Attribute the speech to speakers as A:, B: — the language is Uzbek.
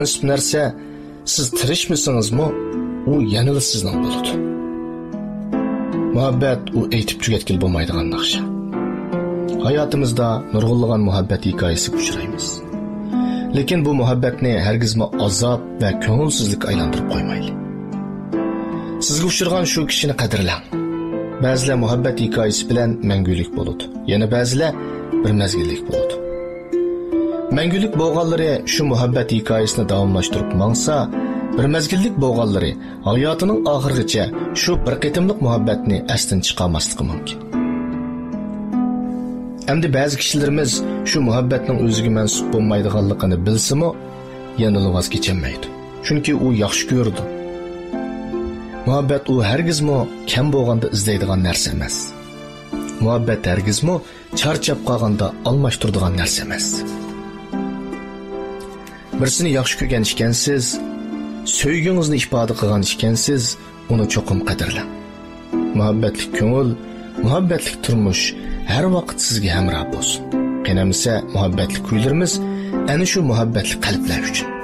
A: Müsib narsa siz tirishmisingizmi, u yanada sizning bo'ladi. Muhabbat u aytib tugatgil bo'lmaydigan naqsha. Hayotimizda nurg'unlagan muhabbat hikoyasiga uchraymiz. Lekin bu muhabbatni hargizmi azob va ko'ngilsizlik aylantirib qo'ymayli. Sizga uchragan shu kishini qadrlang. Ba'zilar muhabbat hikoyasi bilan mangulik bo'ladi. Yana ba'zilar bir mezgillik bo'ladi. Mangulik bo'lganlari shu muhabbat hikoyasini davomlashtirib mangsa, bir mezgillik bo'lganlari hayotining oxirigacha shu bir qitimliq muhabbatni asdan chiqarmasligi mumkin. Endi ba'zi kishilarimiz shu muhabbatning o'ziga mansub bo'lmaydiganligini bilsa-mu, yana voz kechmaydi. Chunki u yaxshi ko'rdi. Muhabbat u hargizmi kam bo'lganda izlaydigan narsa emas. Muhabbat hargizmi charchab qolganda almashtiradigan narsa emas. Birsini yaxshi ko'rgan ekansiz, sevgingizni ifoda qilgan ekansiz, uni cho'qim qadrlang. Muhabbatli ko'ngil, muhabbatli turmush har vaqt sizga hamroh bo'lsin. Qanamisa muhabbatli kuylarimiz ana shu muhabbatli qalblar uchun.